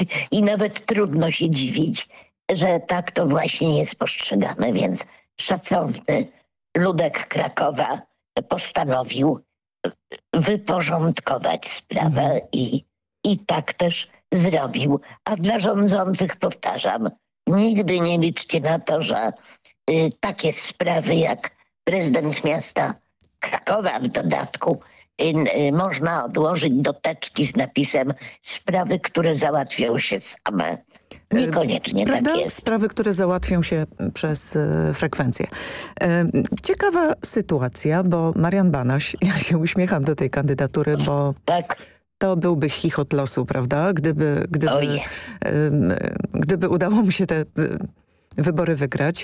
I nawet trudno się dziwić, że tak to właśnie jest postrzegane, więc szacowny ludek Krakowa postanowił wyporządkować sprawę i tak też zrobił. A dla rządzących powtarzam, nigdy nie liczcie na to, że takie sprawy jak prezydent miasta Krakowa w dodatku można odłożyć do teczki z napisem sprawy, które załatwią się same. Niekoniecznie Prawda? tak jest. Sprawy, które załatwią się przez frekwencję. Ciekawa sytuacja, bo Marian Banaś, ja się uśmiecham do tej kandydatury, bo Tak. to byłby chichot losu, prawda? Gdyby udało mu się te wybory wygrać.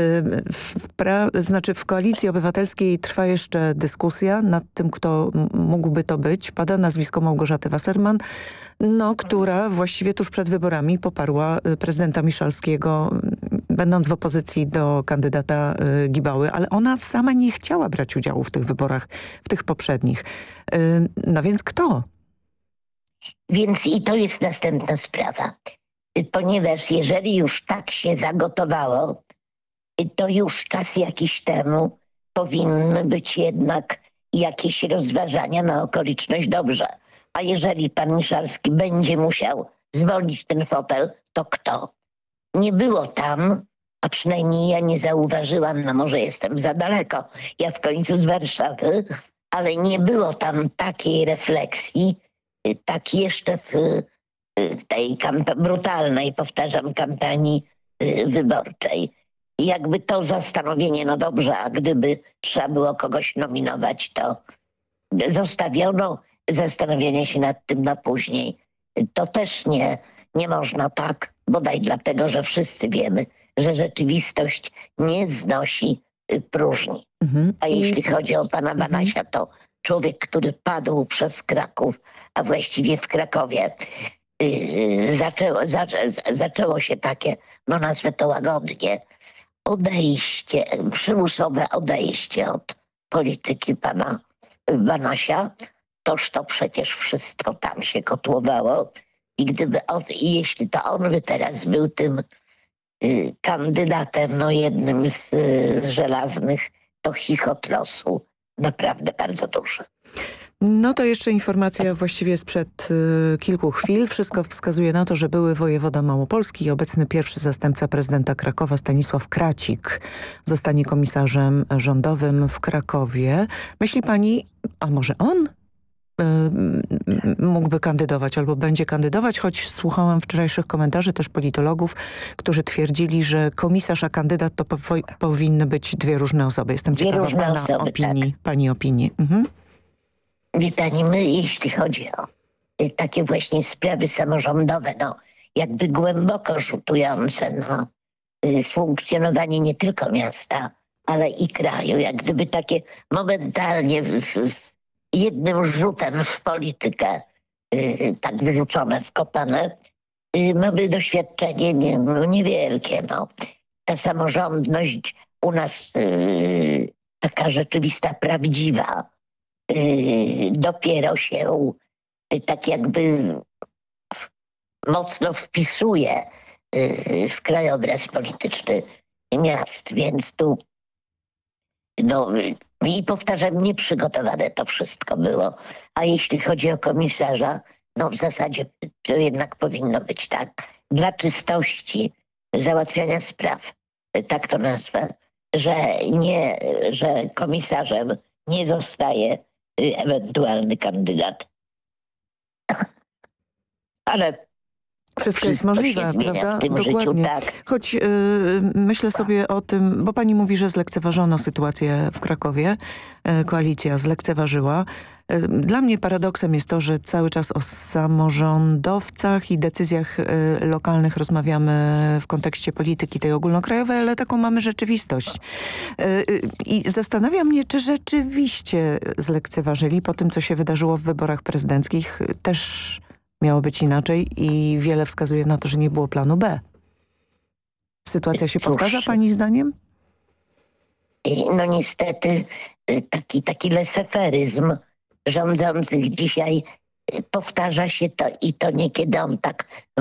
W Koalicji Obywatelskiej trwa jeszcze dyskusja nad tym, kto mógłby to być. Pada nazwisko Małgorzaty Wasserman, która właściwie tuż przed wyborami poparła prezydenta Miszalskiego, będąc w opozycji do kandydata Gibały, ale ona sama nie chciała brać udziału w tych wyborach, w tych poprzednich. No więc kto? Więc i to jest następna sprawa. Ponieważ jeżeli już tak się zagotowało, to już czas jakiś temu powinny być jednak jakieś rozważania na okoliczność dobrze. A jeżeli pan Miszalski będzie musiał zwolnić ten fotel, to kto? Nie było tam, a przynajmniej ja nie zauważyłam, no może jestem za daleko, ja w końcu z Warszawy, ale nie było tam takiej refleksji, tak jeszcze w tej brutalnej, powtarzam, kampanii wyborczej. I jakby to zastanowienie, no dobrze, a gdyby trzeba było kogoś nominować, to zostawiono zastanowienie się nad tym na później. To też nie można tak, bodaj dlatego, że wszyscy wiemy, że rzeczywistość nie znosi próżni. A jeśli chodzi o pana Banasia, to człowiek, który padł przez Kraków, a właściwie w Krakowie, zaczęło się takie, no nazwę to łagodnie, przymusowe odejście od polityki pana Banasia. Toż to przecież wszystko tam się kotłowało i jeśli to on by teraz był tym kandydatem, no jednym z żelaznych, to chichot losu naprawdę bardzo duży. No to jeszcze informacja właściwie sprzed kilku chwil. Wszystko wskazuje na to, że były wojewoda małopolski i obecny pierwszy zastępca prezydenta Krakowa Stanisław Kracik zostanie komisarzem rządowym w Krakowie. Myśli pani, a może on mógłby kandydować albo będzie kandydować, choć słuchałam wczorajszych komentarzy też politologów, którzy twierdzili, że komisarz a kandydat to powinny być dwie różne osoby. Jestem ciekawa pani opinii. Wie pani, my jeśli chodzi o takie właśnie sprawy samorządowe, no jakby głęboko rzutujące na funkcjonowanie nie tylko miasta, ale i kraju, jak gdyby takie momentalnie jednym rzutem w politykę tak wyrzucone, wkopane, mamy doświadczenie niewielkie. No. Ta samorządność u nas taka rzeczywista, prawdziwa, dopiero się tak jakby mocno wpisuje w krajobraz polityczny miast, więc tu i powtarzam, nieprzygotowane to wszystko było. A jeśli chodzi o komisarza, no w zasadzie to jednak powinno być tak, dla czystości załatwiania spraw, tak to nazwę, że komisarzem nie zostaje ewentualny kandydat. Ale wszystko jest możliwe, prawda? Dokładnie. Życiu, tak. Choć myślę sobie o tym, bo pani mówi, że zlekceważono sytuację w Krakowie. Koalicja zlekceważyła. Dla mnie paradoksem jest to, że cały czas o samorządowcach i decyzjach lokalnych rozmawiamy w kontekście polityki tej ogólnokrajowej, ale taką mamy rzeczywistość. I zastanawia mnie, czy rzeczywiście zlekceważyli po tym, co się wydarzyło w wyborach prezydenckich. Też miało być inaczej i wiele wskazuje na to, że nie było planu B. Sytuacja się powtarza pani zdaniem? No niestety taki leseferyzm rządzących dzisiaj powtarza się to i to niekiedy on tak